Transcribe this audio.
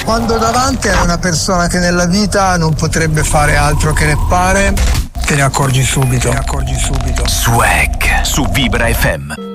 Quando davanti hai una persona che nella vita non potrebbe fare altro che reppare, te ne accorgi subito. Swag su Vibra FM.